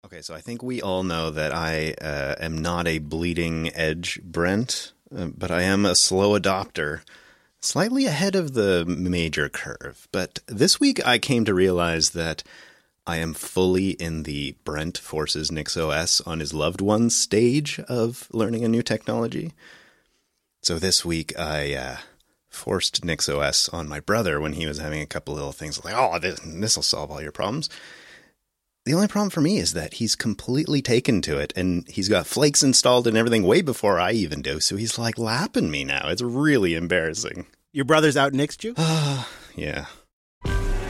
Okay, so I think we all know that I am not a bleeding edge Brent, but I am a slow adopter, slightly ahead of the major curve. But this week I came to realize that I am fully in the Brent forces NixOS on his loved ones stage of learning a new technology. So this week I forced NixOS on my brother when he was having a couple little things like, oh, this will solve all your problems. The only problem for me is that he's completely taken to it, and he's got flakes installed and everything way before I even do, so he's like lapping me now. It's really embarrassing. Your brother's out next you? Yeah.